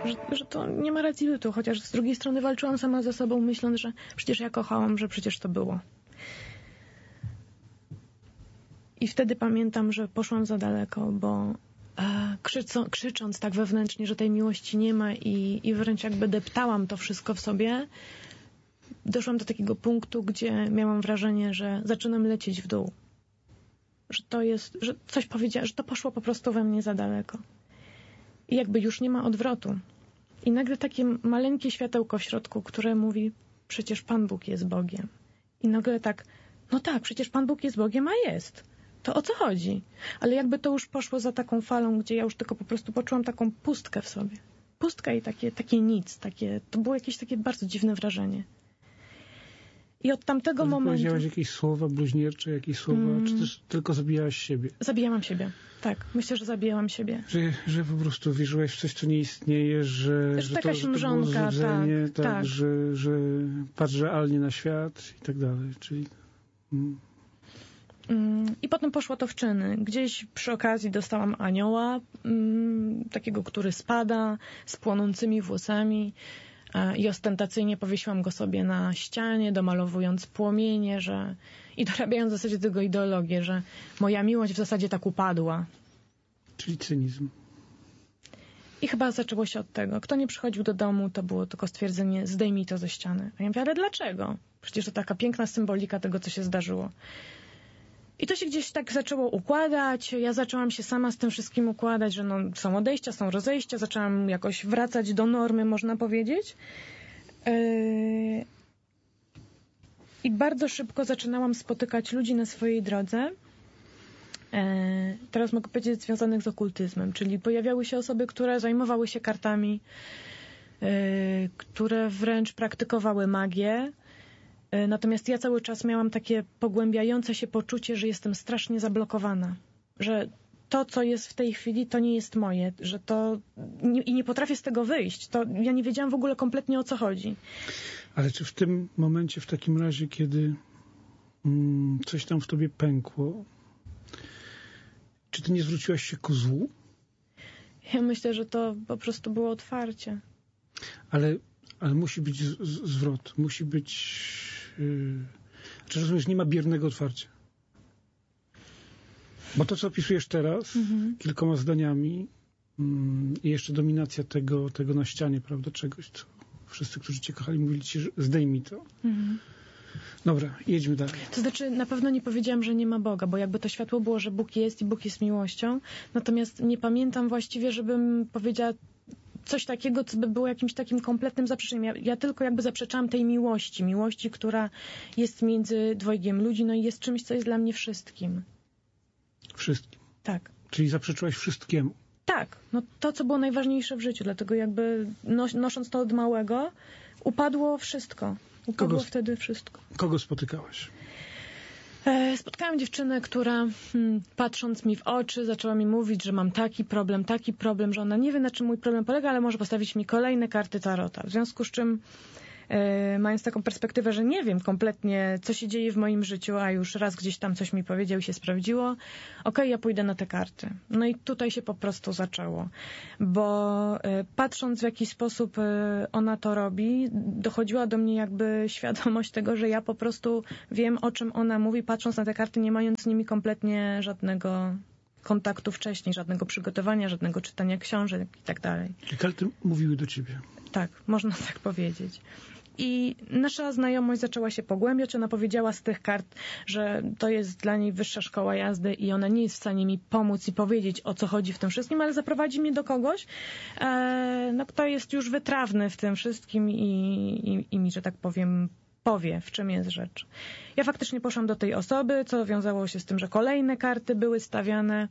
że to nie ma racji bytu, chociaż z drugiej strony walczyłam sama ze sobą, myśląc, że przecież ja kochałam, że przecież to było. I wtedy pamiętam, że poszłam za daleko, bo krzycząc tak wewnętrznie, że tej miłości nie ma i wręcz jakby deptałam to wszystko w sobie, doszłam do takiego punktu, gdzie miałam wrażenie, że zaczynam lecieć w dół. Że to jest, że coś powiedziałam, że to poszło po prostu we mnie za daleko. I jakby już nie ma odwrotu. I nagle takie maleńkie światełko w środku, które mówi, przecież Pan Bóg jest Bogiem. I nagle tak, no tak, przecież Pan Bóg jest Bogiem, a jest. To o co chodzi? Ale jakby to już poszło za taką falą, gdzie ja już tylko po prostu poczułam taką pustkę w sobie. Pustka i takie nic. To było jakieś takie bardzo dziwne wrażenie. I od tamtego momentu... Powiedziałaś jakieś słowa bluźniercze, jakieś słowa, czy też tylko zabijałaś siebie? Zabijałam siebie, tak. Myślę, że zabijałam siebie. Że po prostu wierzyłaś w coś, co nie istnieje, że to było złudzenie, tak. Że patrz realnie na świat i tak dalej. Czyli... I potem poszło to w czyny. Gdzieś przy okazji dostałam anioła, takiego, który spada, z płonącymi włosami, i ostentacyjnie powiesiłam go sobie na ścianie, domalowując płomienie, i dorabiając w zasadzie tego ideologię, że moja miłość w zasadzie tak upadła. Czyli cynizm. I chyba zaczęło się od tego. Kto nie przychodził do domu, to było tylko stwierdzenie, zdejmij to ze ściany. A ja mówię, ale dlaczego? Przecież to taka piękna symbolika tego, co się zdarzyło. I to się gdzieś tak zaczęło układać. Ja zaczęłam się sama z tym wszystkim układać, że są odejścia, są rozejścia. Zaczęłam jakoś wracać do normy, można powiedzieć. I bardzo szybko zaczynałam spotykać ludzi na swojej drodze. Teraz mogę powiedzieć związanych z okultyzmem. Czyli pojawiały się osoby, które zajmowały się kartami, które wręcz praktykowały magię. Natomiast ja cały czas miałam takie pogłębiające się poczucie, że jestem strasznie zablokowana. Że to, co jest w tej chwili, to nie jest moje. Że to... I nie potrafię z tego wyjść. Ja nie wiedziałam w ogóle kompletnie, o co chodzi. Ale czy w tym momencie, w takim razie, kiedy coś tam w tobie pękło, czy ty nie zwróciłaś się ku złu? Ja myślę, że to po prostu było otwarcie. Ale musi być zwrot. Musi być... Czy rozumiesz, nie ma biernego otwarcia? Bo to, co opisujesz teraz, kilkoma zdaniami i jeszcze dominacja tego na ścianie, prawda, czegoś, co wszyscy, którzy cię kochali, mówili ci, że zdejmij to. Dobra, jedźmy dalej. To znaczy, na pewno nie powiedziałam, że nie ma Boga, bo jakby to światło było, że Bóg jest i Bóg jest miłością. Natomiast nie pamiętam właściwie, żebym powiedziała coś takiego, co by było jakimś takim kompletnym zaprzeczeniem. Ja tylko jakby zaprzeczałam tej miłości, która jest między dwojgiem ludzi, no i jest czymś, co jest dla mnie wszystkim. Wszystkim? Tak. Czyli zaprzeczyłaś wszystkiemu? Tak. No to, co było najważniejsze w życiu. Dlatego jakby nosząc to od małego, upadło wszystko. Upadło wtedy wszystko. Kogo spotykałaś? Spotkałam dziewczynę, która patrząc mi w oczy zaczęła mi mówić, że mam taki problem, że ona nie wie, na czym mój problem polega, ale może postawić mi kolejne karty tarota. W związku z czym mając taką perspektywę, że nie wiem kompletnie, co się dzieje w moim życiu, a już raz gdzieś tam coś mi powiedział i się sprawdziło, okej, ja pójdę na te karty. No i tutaj się po prostu zaczęło. Bo patrząc w jaki sposób ona to robi, dochodziła do mnie jakby świadomość tego, że ja po prostu wiem, o czym ona mówi, patrząc na te karty, nie mając z nimi kompletnie żadnego kontaktu wcześniej, żadnego przygotowania, żadnego czytania książek i tak dalej. Te karty mówiły do ciebie. Tak, można tak powiedzieć. I nasza znajomość zaczęła się pogłębiać. Ona powiedziała z tych kart, że to jest dla niej wyższa szkoła jazdy i ona nie jest w stanie mi pomóc i powiedzieć, o co chodzi w tym wszystkim, ale zaprowadzi mnie do kogoś, kto jest już wytrawny w tym wszystkim i mi, że tak powiem, powie, w czym jest rzecz. Ja faktycznie poszłam do tej osoby, co wiązało się z tym, że kolejne karty były stawiane.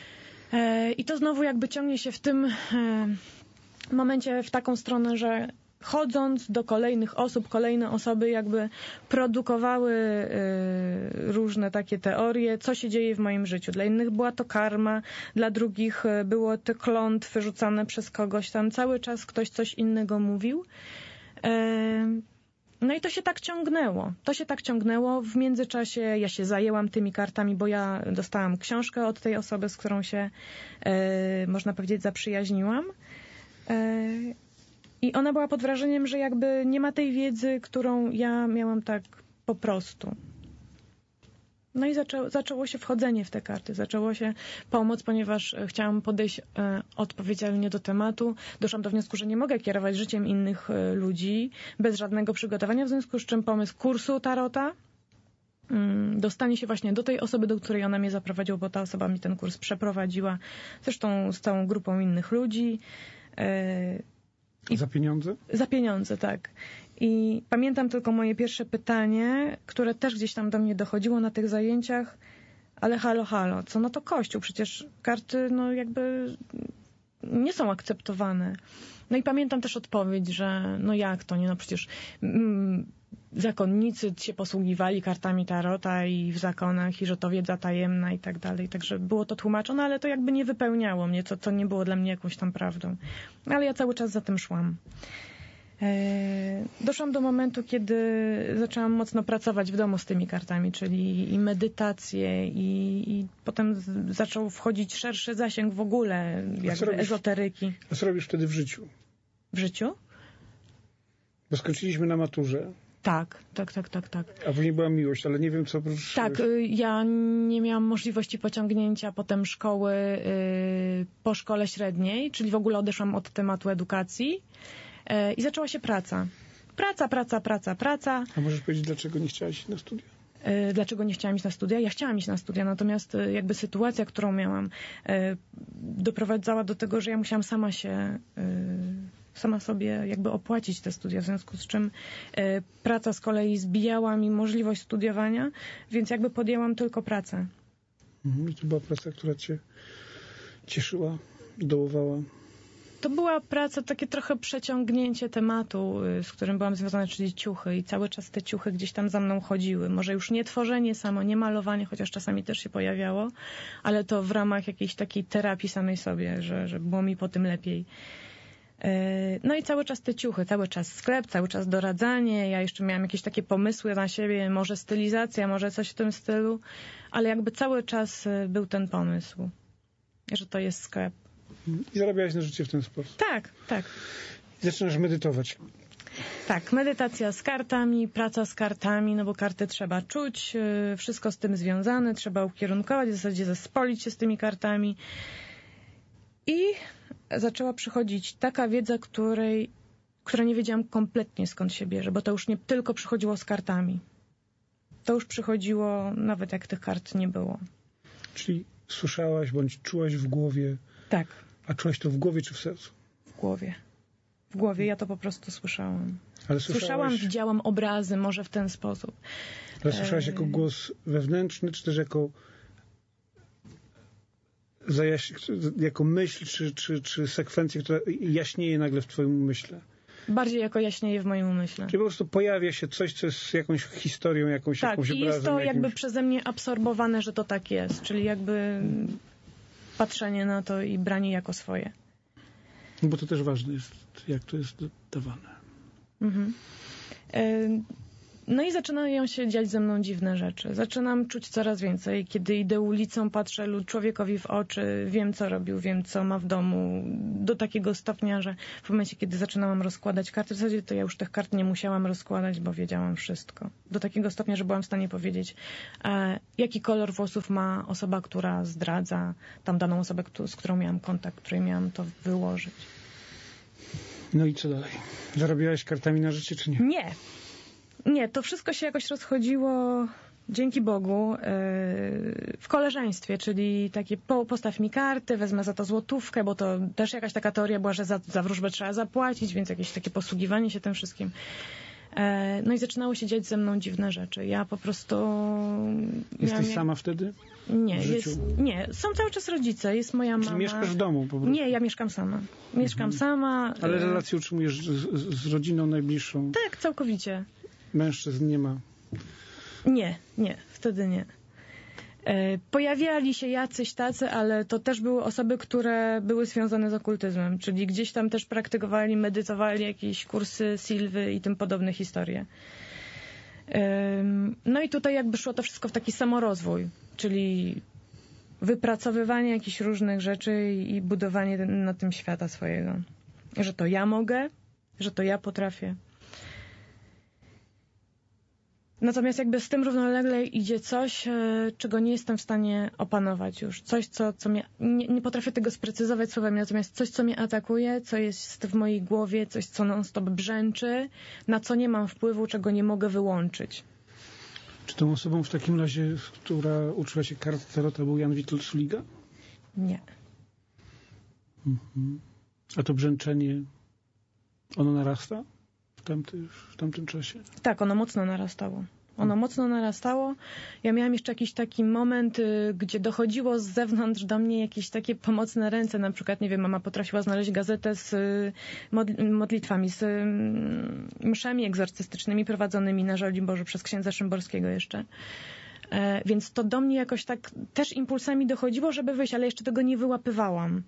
I to znowu jakby ciągnie się w tym momencie w taką stronę, że chodząc do kolejnych osób, kolejne osoby jakby produkowały różne takie teorie, co się dzieje w moim życiu. Dla innych była to karma, dla drugich było te klątwy rzucane przez kogoś tam. Cały czas ktoś coś innego mówił. No i to się tak ciągnęło. W międzyczasie ja się zajęłam tymi kartami, bo ja dostałam książkę od tej osoby, z którą się, można powiedzieć, zaprzyjaźniłam. I ona była pod wrażeniem, że jakby nie ma tej wiedzy, którą ja miałam tak po prostu. No i zaczęło się wchodzenie w te karty, zaczęło się pomoc, ponieważ chciałam podejść odpowiedzialnie do tematu. Doszłam do wniosku, że nie mogę kierować życiem innych ludzi bez żadnego przygotowania, w związku z czym pomysł kursu tarota, dostanie się właśnie do tej osoby, do której ona mnie zaprowadziła, bo ta osoba mi ten kurs przeprowadziła, zresztą z całą grupą innych ludzi. Za pieniądze? Za pieniądze, tak. I pamiętam tylko moje pierwsze pytanie, które też gdzieś tam do mnie dochodziło na tych zajęciach, ale halo, co no to Kościół, przecież karty no jakby nie są akceptowane. No i pamiętam też odpowiedź, że no jak to nie, no przecież zakonnicy się posługiwali kartami tarota i w zakonach i że to wiedza tajemna i tak dalej. Także było to tłumaczone, ale to jakby nie wypełniało mnie, to nie było dla mnie jakąś tam prawdą. Ale ja cały czas za tym szłam. Doszłam do momentu, kiedy zaczęłam mocno pracować w domu z tymi kartami, czyli i medytację i potem zaczął wchodzić szerszy zasięg w ogóle jakby ezoteryki. A co robisz wtedy w życiu? W życiu? Bo skończyliśmy na maturze. Tak. A później była miłość, ale nie wiem co oprócz... Tak, ja nie miałam możliwości pociągnięcia potem szkoły po szkole średniej, czyli w ogóle odeszłam od tematu edukacji i zaczęła się praca. Praca. A możesz powiedzieć, dlaczego nie chciałaś iść na studia? Dlaczego nie chciałam iść na studia? Ja chciałam iść na studia, natomiast jakby sytuacja, którą miałam, doprowadzała do tego, że ja musiałam sama sobie jakby opłacić te studia, w związku z czym praca z kolei zbijała mi możliwość studiowania, więc jakby podjęłam tylko pracę. I to była praca, która cię cieszyła, dołowała? To była praca, takie trochę przeciągnięcie tematu, z którym byłam związana, czyli ciuchy i cały czas te ciuchy gdzieś tam za mną chodziły. Może już nie tworzenie samo, nie malowanie, chociaż czasami też się pojawiało, ale to w ramach jakiejś takiej terapii samej sobie, że było mi po tym lepiej. No i cały czas te ciuchy, cały czas sklep, cały czas doradzanie. Ja jeszcze miałam jakieś takie pomysły na siebie, może stylizacja, może coś w tym stylu, ale jakby cały czas był ten pomysł, że to jest sklep. I zarabiałaś na życie w ten sposób? Tak. I zaczynasz medytować? Tak, medytacja z kartami, praca z kartami, no bo karty trzeba czuć, wszystko z tym związane, trzeba ukierunkować, w zasadzie zespolić się z tymi kartami. I zaczęła przychodzić taka wiedza, która nie wiedziałam kompletnie skąd się bierze, bo to już nie tylko przychodziło z kartami. To już przychodziło nawet jak tych kart nie było. Czyli słyszałaś bądź czułaś w głowie? Tak. A czułaś to w głowie czy w sercu? W głowie. W głowie ja to po prostu słyszałam. Ale słyszałam, widziałam obrazy, może w ten sposób. Ale słyszałaś jako głos wewnętrzny, czy też jako myśl, czy sekwencję, która jaśnieje nagle w twoim umyśle? Bardziej jako jaśnieje w moim umyśle. Czyli po prostu pojawia się coś, co jest jakąś historią, jakąś obrazem. Tak, i jest to jakby przeze mnie absorbowane, że to tak jest. Czyli jakby patrzenie na to i branie jako swoje. Bo to też ważne jest, jak to jest dawane. Mhm. No i zaczynają się dziać ze mną dziwne rzeczy. Zaczynam czuć coraz więcej. Kiedy idę ulicą, patrzę człowiekowi w oczy, wiem co robił, wiem co ma w domu. Do takiego stopnia, że w momencie, kiedy zaczynałam rozkładać karty, w zasadzie to ja już tych kart nie musiałam rozkładać, bo wiedziałam wszystko. Do takiego stopnia, że byłam w stanie powiedzieć, jaki kolor włosów ma osoba, która zdradza tam daną osobę, z którą miałam kontakt, której miałam to wyłożyć. No i co dalej? Zarabiałaś kartami na życie, czy nie? Nie, to wszystko się jakoś rozchodziło, dzięki Bogu, w koleżeństwie, czyli takie postaw mi karty, wezmę za to złotówkę, bo to też jakaś taka teoria była, że za wróżbę trzeba zapłacić, więc jakieś takie posługiwanie się tym wszystkim. No i zaczynało się dziać ze mną dziwne rzeczy. Ja po prostu... Jesteś sama wtedy? Nie, są cały czas rodzice, jest moja mama. Czy mieszkasz w domu po prostu? Nie, ja mieszkam sama. Mieszkam sama. Ale relacje utrzymujesz z rodziną najbliższą? Tak, całkowicie. Mężczyzn nie ma? Nie, wtedy nie. Pojawiali się jacyś tacy, ale to też były osoby, które były związane z okultyzmem, czyli gdzieś tam też praktykowali, medytowali jakieś kursy Silwy i tym podobne historie. No i tutaj jakby szło to wszystko w taki samorozwój, czyli wypracowywanie jakichś różnych rzeczy i budowanie na tym świata swojego. Że to ja mogę, że to ja potrafię. Natomiast jakby z tym równolegle idzie coś, czego nie jestem w stanie opanować już. Coś, co mnie... Nie potrafię tego sprecyzować słowami, natomiast coś, co mnie atakuje, co jest w mojej głowie, coś, co non-stop brzęczy, na co nie mam wpływu, czego nie mogę wyłączyć. Czy tą osobą w takim razie, która uczyła się kart tarota, był Jan Witold Suliga? Nie. Mhm. A to brzęczenie, ono narasta w tamtym czasie? Tak, ono mocno narastało. Ja miałam jeszcze jakiś taki moment, gdzie dochodziło z zewnątrz do mnie jakieś takie pomocne ręce. Na przykład, nie wiem, mama potrafiła znaleźć gazetę z modlitwami, z mszami egzorcystycznymi prowadzonymi na Żoliborzu Boże przez księdza Szymborskiego jeszcze. Więc to do mnie jakoś tak też impulsami dochodziło, żeby wyjść, ale jeszcze tego nie wyłapywałam.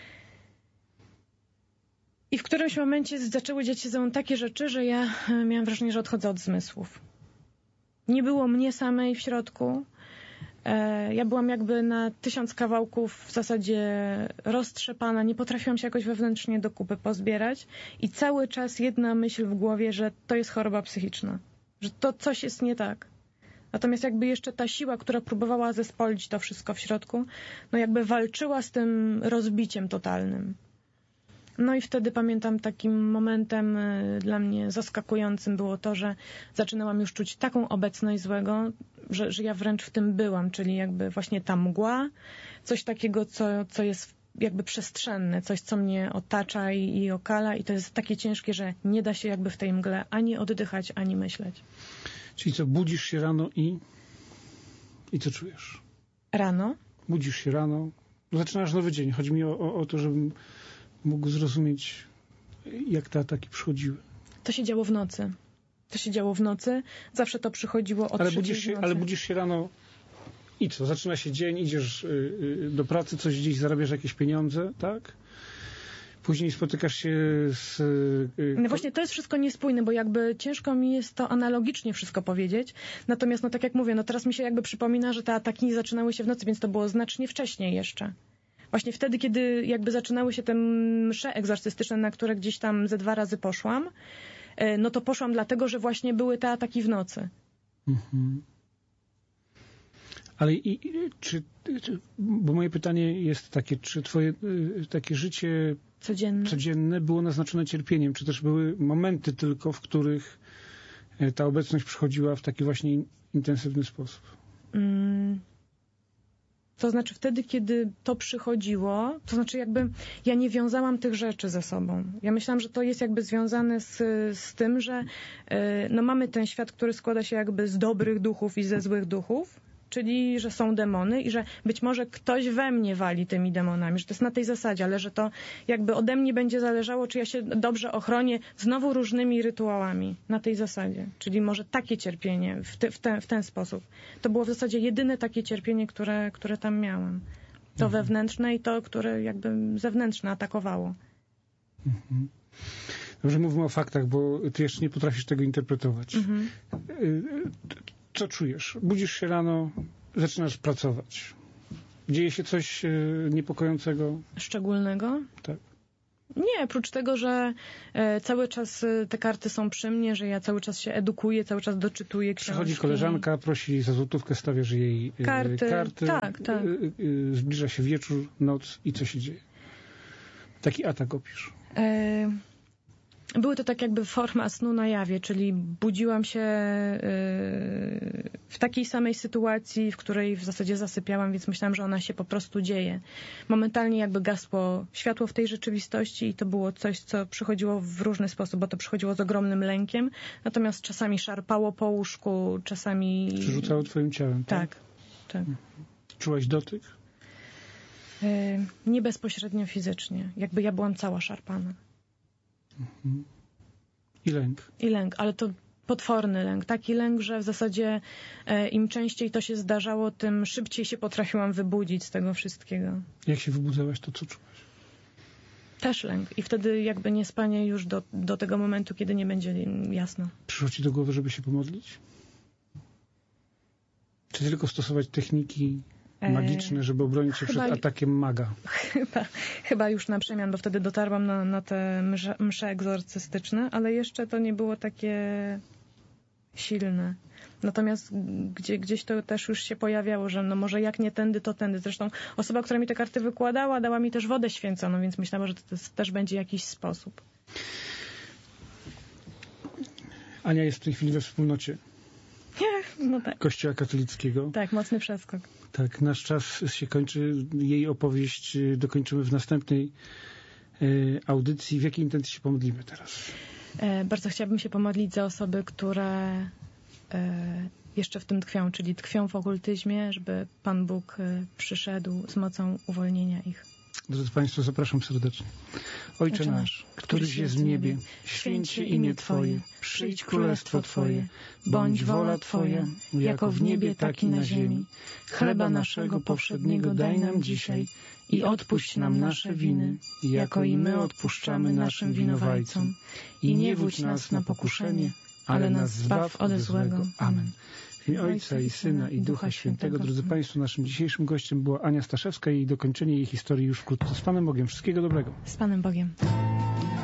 I w którymś momencie zaczęły dziać się ze mną takie rzeczy, że ja miałam wrażenie, że odchodzę od zmysłów. Nie było mnie samej w środku. Ja byłam jakby na 1000 kawałków w zasadzie roztrzepana. Nie potrafiłam się jakoś wewnętrznie do kupy pozbierać. I cały czas jedna myśl w głowie, że to jest choroba psychiczna. Że to coś jest nie tak. Natomiast jakby jeszcze ta siła, która próbowała zespolić to wszystko w środku, no jakby walczyła z tym rozbiciem totalnym. No i wtedy pamiętam takim momentem dla mnie zaskakującym było to, że zaczynałam już czuć taką obecność złego, że ja wręcz w tym byłam, czyli jakby właśnie ta mgła, coś takiego, co jest jakby przestrzenne, coś, co mnie otacza i okala i to jest takie ciężkie, że nie da się jakby w tej mgle ani oddychać, ani myśleć. Czyli co, budzisz się rano i co czujesz? Rano? Budzisz się rano, zaczynasz nowy dzień. Chodzi mi o to, żebym mógł zrozumieć, jak te ataki przychodziły. To się działo w nocy. Zawsze to przychodziło od 3 w nocy. Ale budzisz się rano i co? Zaczyna się dzień, idziesz do pracy, coś gdzieś zarabiasz jakieś pieniądze, tak? Później spotykasz się z... No właśnie to jest wszystko niespójne, bo jakby ciężko mi jest to analogicznie wszystko powiedzieć. Natomiast, no tak jak mówię, no teraz mi się jakby przypomina, że te ataki zaczynały się w nocy, więc to było znacznie wcześniej jeszcze. Właśnie wtedy, kiedy jakby zaczynały się te msze egzorcystyczne, na które gdzieś tam ze 2 razy poszłam, no to poszłam dlatego, że właśnie były te ataki w nocy. Mhm. Ale bo moje pytanie jest takie, czy twoje takie życie codzienne było naznaczone cierpieniem, czy też były momenty tylko, w których ta obecność przychodziła w taki właśnie intensywny sposób? To znaczy wtedy, kiedy to przychodziło, to znaczy jakby ja nie wiązałam tych rzeczy ze sobą. Ja myślałam, że to jest jakby związane z tym, że no mamy ten świat, który składa się jakby z dobrych duchów i ze złych duchów, czyli że są demony i że być może ktoś we mnie wali tymi demonami, że to jest na tej zasadzie, ale że to jakby ode mnie będzie zależało, czy ja się dobrze ochronię znowu różnymi rytuałami na tej zasadzie. Czyli może takie cierpienie w ten sposób. To było w zasadzie jedyne takie cierpienie, które tam miałam. To wewnętrzne i to, które jakby zewnętrzne atakowało. Mhm. Dobrze, mówmy o faktach, bo ty jeszcze nie potrafisz tego interpretować. Mhm. Co czujesz? Budzisz się rano, zaczynasz pracować. Dzieje się coś niepokojącego? Szczególnego? Tak. Nie, oprócz tego, że cały czas te karty są przy mnie, że ja cały czas się edukuję, cały czas doczytuję książki. Przychodzi koleżanka, prosi za złotówkę, stawiasz jej karty. Tak. Zbliża się wieczór, noc i co się dzieje? Taki atak opisz. Były to tak jakby forma snu na jawie, czyli budziłam się w takiej samej sytuacji, w której w zasadzie zasypiałam, więc myślałam, że ona się po prostu dzieje. Momentalnie jakby gasło światło w tej rzeczywistości i to było coś, co przychodziło w różny sposób, bo to przychodziło z ogromnym lękiem, natomiast czasami szarpało po łóżku, czasami... Przerzucało twoim ciałem, tak? Tak. Czułaś dotyk? Nie bezpośrednio fizycznie. Jakby ja byłam cała szarpana. Mhm. I lęk, ale to potworny lęk. Taki lęk, że w zasadzie im częściej to się zdarzało, tym szybciej się potrafiłam wybudzić z tego wszystkiego. Jak się wybudzałaś, to co czułaś? Też lęk. I wtedy jakby niespanie już do tego momentu, kiedy nie będzie jasno. Przyszło ci do głowy, żeby się pomodlić? Czy tylko stosować techniki magiczne, żeby obronić się przed atakiem maga. Chyba już na przemian, bo wtedy dotarłam na te msze egzorcystyczne, ale jeszcze to nie było takie silne. Natomiast gdzieś to też już się pojawiało, że no może jak nie tędy, to tędy. Zresztą osoba, która mi te karty wykładała, dała mi też wodę święconą, więc myślałam, że to też będzie jakiś sposób. Ania jest w tej chwili we wspólnocie no tak. Kościoła katolickiego. Tak, mocny przeskok. Tak, nasz czas się kończy. Jej opowieść dokończymy w następnej audycji. W jakiej intencji się pomodlimy teraz? Bardzo chciałabym się pomodlić za osoby, które jeszcze w tym tkwią, czyli tkwią w okultyzmie, żeby Pan Bóg przyszedł z mocą uwolnienia ich. Drodzy Państwo, zapraszam serdecznie. Ojcze nasz, któryś jest w niebie, święć się imię Twoje, przyjdź królestwo Twoje, bądź wola Twoja, jako w niebie, tak i na ziemi. Chleba naszego powszedniego daj nam dzisiaj i odpuść nam nasze winy, jako i my odpuszczamy naszym winowajcom. I nie wódź nas na pokuszenie, ale nas zbaw ode złego. Amen. W imię Ojca i Syna i Ducha Świętego. Drodzy Państwo, naszym dzisiejszym gościem była Ania Staszewska i dokończenie jej historii już wkrótce. Z Panem Bogiem. Wszystkiego dobrego. Z Panem Bogiem.